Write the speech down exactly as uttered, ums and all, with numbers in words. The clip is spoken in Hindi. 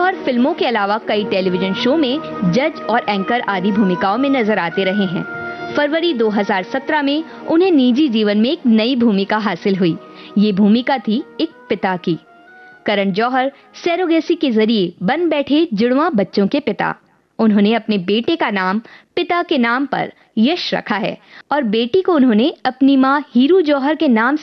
जौहर फिल्मों के अलावा कई टेलीविजन शो में जज और एंकर आदि भूमिकाओं में नजर आते रहे हैं। फरवरी दो हज़ार सत्रह में उन्हें निजी जीवन में एक नई भूमिका हासिल हुई। ये भूमिका थी एक पिता की। करण जौहर सरोगेसी के जरिए बन बैठे जुड़वा बच्चों के पिता। उन्होंने अपने बेटे का नाम पिता के नाम पर यश रखा है और बेटी को उन्होंने अपनी मां हीरू जौहर के नाम